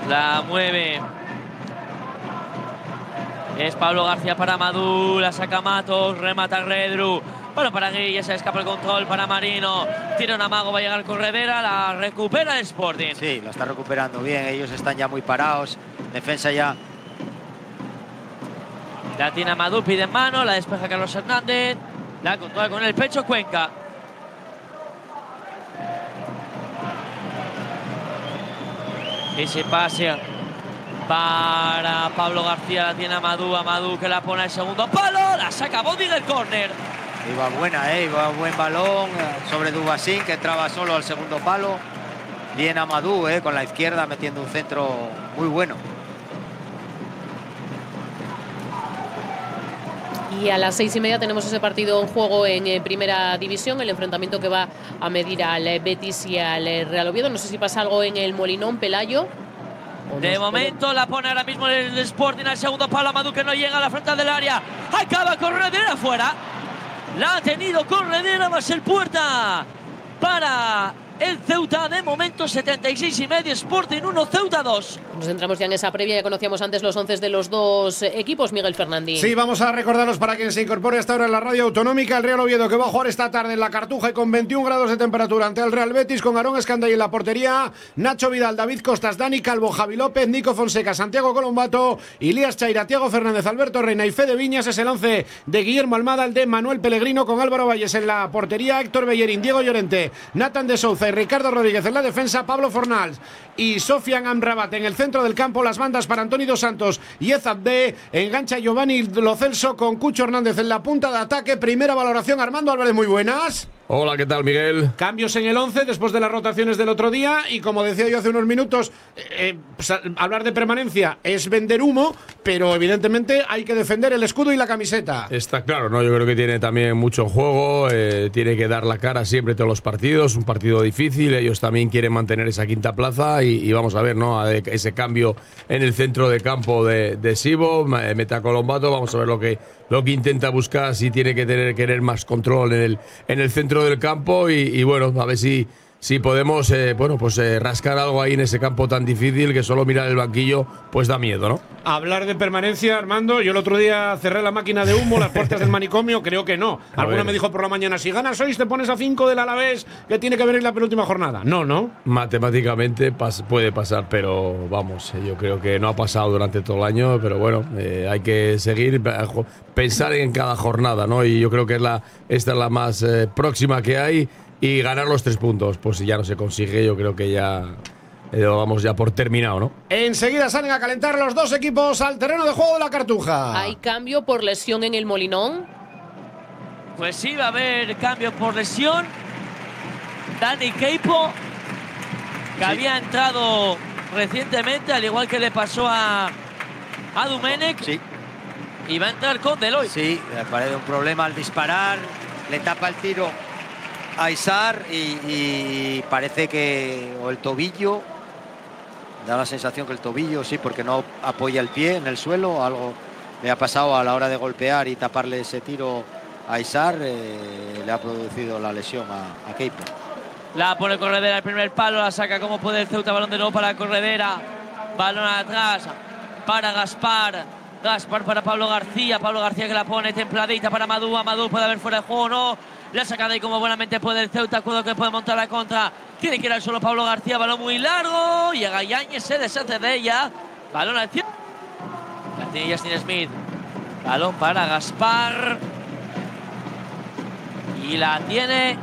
La mueve. Es Pablo García para Amadou, la saca Matos, remata Redru. Bueno, para Guille, se escapa el control para Marino. Tira un amago, va a llegar Corredera, la recupera el Sporting. Sí, lo está recuperando bien, ellos están ya muy parados. Defensa ya. La tiene Amadou, pide en mano, la despeja Carlos Hernández. La controla con el pecho Cuenca. Ese pase para Pablo García, la tiene Amadou que la pone al segundo palo, la saca Bodi del córner. Iba buena, iba buen balón sobre Dubasín, que entraba solo al segundo palo. Bien Amadou, con la izquierda metiendo un centro muy bueno. Y a las 6:30 tenemos ese partido en juego en Primera División, el enfrentamiento que va a medir al Betis y al Real Oviedo. No sé si pasa algo en el Molinón, Pelayo. De momento la pone ahora mismo el Sporting al segundo palo. Amadou, que no llega a la frente del área. Acaba Corredera afuera. La ha tenido Corredera, va a ser puerta para el Ceuta. De momento 76,5, Sporting 1, Ceuta 2. Nos centramos ya en esa previa. Ya conocíamos antes los 11 de los dos equipos, Miguel Fernández. Sí, vamos a recordaros para quien se incorpore hasta ahora en la radio autonómica. El Real Oviedo, que va a jugar esta tarde en la Cartuja y con 21 grados de temperatura ante el Real Betis, con Aarón Escandall en la portería, Nacho Vidal, David Costas, Dani Calvo, Javi López, Nico Fonseca, Santiago Colombato, Ilías Chaira, Tiago Fernández, Alberto Reina y Fede Viñas. Es el 11 de Guillermo Almada, el de Manuel Pellegrino, con Álvaro Valles en la portería, Héctor Bellerín, Diego Llorente, Nathan de Souza y Ricardo Rodríguez en la defensa, Pablo Fornals y Sofian Amrabat en el centro del campo. Las bandas para Antoni Dos Santos y Ezabde. Engancha Giovanni Lo Celso con Cucho Hernández en la punta de ataque. Primera valoración, Armando Álvarez, muy buenas. Hola, ¿qué tal, Miguel? Cambios en el 11 después de las rotaciones del otro día y, como decía yo hace unos minutos, pues, hablar de permanencia es vender humo, pero evidentemente hay que defender el escudo y la camiseta. Está claro, ¿no? Yo creo que tiene también mucho en juego, tiene que dar la cara siempre todos los partidos, un partido difícil, ellos también quieren mantener esa quinta plaza y vamos a ver, ¿no? Ese cambio en el centro de campo de Sibo, meta Colombato, vamos a ver lo que intenta buscar, si tiene que querer más control en el centro del campo y bueno, a ver si podemos rascar algo ahí en ese campo tan difícil que solo mirar el banquillo pues da miedo, ¿no? Hablar de permanencia, Armando, yo el otro día cerré la máquina de humo, las puertas del manicomio, creo que no. Alguna me dijo por la mañana, si ganas hoy te pones a 5 del Alavés, que tiene que venir la penúltima jornada. No. Matemáticamente puede pasar, pero vamos, yo creo que no ha pasado durante todo el año, pero bueno, hay que seguir, pensar en cada jornada, ¿no? Y yo creo que esta es la más próxima que hay. Y ganar los 3 puntos, pues si ya no se consigue, yo creo que ya lo vamos ya por terminado, ¿no? Enseguida salen a calentar los dos equipos al terreno de juego de la Cartuja. ¿Hay cambio por lesión en el Molinón? Pues sí, va a haber cambio por lesión. Dani Queipo, que había entrado recientemente, al igual que le pasó a Domenech. Sí. Y va a entrar con Deloy. Sí, le parece un problema al disparar, le tapa el tiro a Isar y parece que o el tobillo, da la sensación que el tobillo, sí, porque no apoya el pie en el suelo, algo le ha pasado a la hora de golpear y taparle ese tiro a Isar, le ha producido la lesión a Queipo. La pone Corredera, el primer palo, la saca como puede el Ceuta, balón de nuevo para Corredera, balón atrás para Gaspar para Pablo García que la pone templadita para Amadou puede haber fuera de juego o no. La sacada y como buenamente puede el Ceuta, cuando que puede montar la contra. Tiene que ir al suelo Pablo García, balón muy largo. Llega Yáñez, se deshace de ella. Balón al cielo. La tiene Justin Smith. Balón para Gaspar. Y la tiene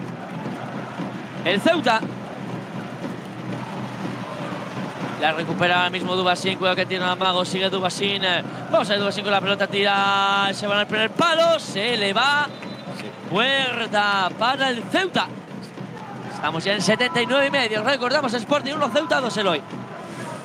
el Ceuta. La recupera ahora mismo Dubasín, cuidado que tiene un amago, sigue Dubasín. Vamos a ver Dubasín con la pelota, tira, se va al primer palo, se le va. Puerta para el Ceuta. Estamos ya en 79,5. Recordamos, Sporting 1, Ceuta 2 Eloy.